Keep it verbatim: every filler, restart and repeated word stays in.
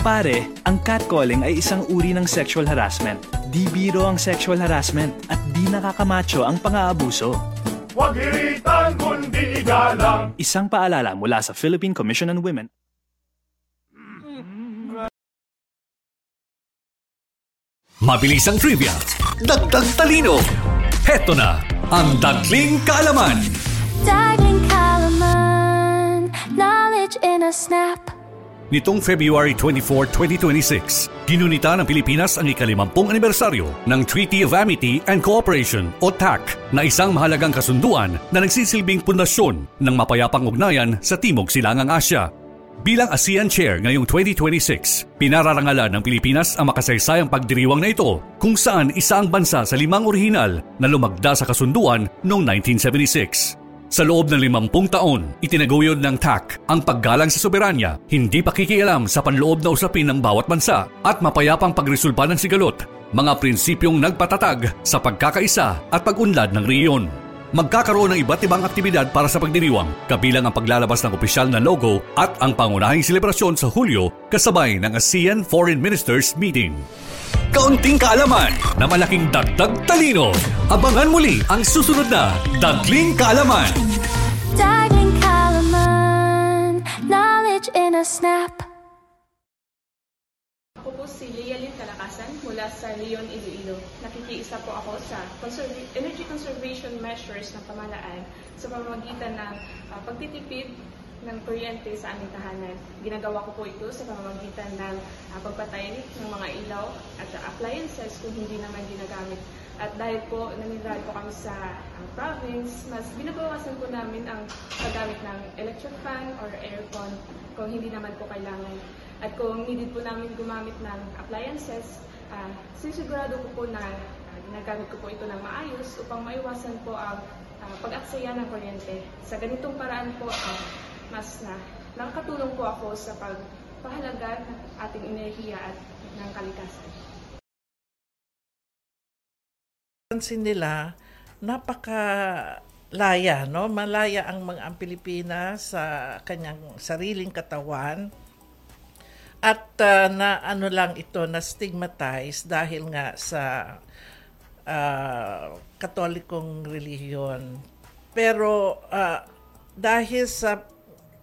Pare, ang catcalling ay isang uri ng sexual harassment. Di biro ang sexual harassment at di nakakamacho ang pang-aabuso. Huwag iritan kundi igalang. Isang paalala mula sa Philippine Commission on Women. Mabilis ang trivia, dagdag talino. Heto na ang Dagling Kaalaman. Dagling Kaalaman, knowledge in a snap. Nitong February twenty-fourth, twenty twenty-six, ginunita ng Pilipinas ang ikalimampung anibersaryo ng Treaty of Amity and Cooperation o T A C na isang mahalagang kasunduan na nagsisilbing pundasyon ng mapayapang ugnayan sa Timog Silangang Asya. Bilang ASEAN Chair ngayong twenty twenty-six, pinararangalan ng Pilipinas ang makasaysayang pagdiriwang na ito kung saan isa ang bansa sa limang orihinal na lumagda sa kasunduan noong nineteen seventy-six. Sa loob ng limampung taon, itinaguyod ng T A C ang paggalang sa soberanya, hindi pakikialam sa panloob na usapin ng bawat bansa at mapayapang pagresolba ng sigalot, mga prinsipyong nagpatatag sa pagkakaisa at pag-unlad ng rehiyon. Magkakaroon ng iba't ibang aktibidad para sa pagdiriwang, kabilang ang paglalabas ng opisyal na logo at ang pangunahing selebrasyon sa Hulyo kasabay ng ASEAN Foreign Ministers Meeting. Kaunting kaalaman na malaking dagdag talino. Abangan muli ang susunod na Dagling Kaalaman. Dagling Kaalaman, knowledge in a snap. Ako po si Lealyn Kalakasan mula sa Leon, Iloilo. Nakikiisa po ako sa conserv- energy conservation measures ng pamahalaan sa pamamagitan ng uh, pagtitipid ng kuryente sa aming tahanan. Ginagawa ko po ito sa pamamagitan ng uh, pagpatay ng mga ilaw at uh, appliances kung hindi naman ginagamit. At dahil po nanirahan po kami sa uh, province, mas binabawasan po namin ang paggamit ng electric fan or aircon kung hindi naman po kailangan. At kung needed po namin gumamit ng appliances, uh, sisigurado ko po na uh, ginagamit ko po ito ng maayos upang maiwasan po ang uh, pag-aksaya ng kuryente. Sa ganitong paraan po, uh, mas na nakakatulong po ako sa pagpahalaga ng ating enerhiya at ng kalikasan. Pansin nila, napakalaya, no? Malaya ang mga ang Pilipinas sa kanyang sariling katawan. At uh, na ano lang ito, na stigmatize dahil nga sa uh, Katolikong relihiyon. Pero uh, dahil sa